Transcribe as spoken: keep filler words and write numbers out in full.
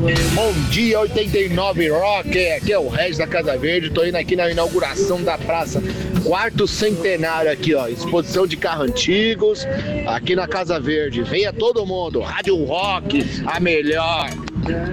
Bom dia, oitenta e nove Rock, aqui é o Regis da Casa Verde, tô indo aqui na inauguração da praça, quarto centenário aqui, ó, exposição de carros antigos, aqui na Casa Verde, venha todo mundo, Rádio Rock, a melhor.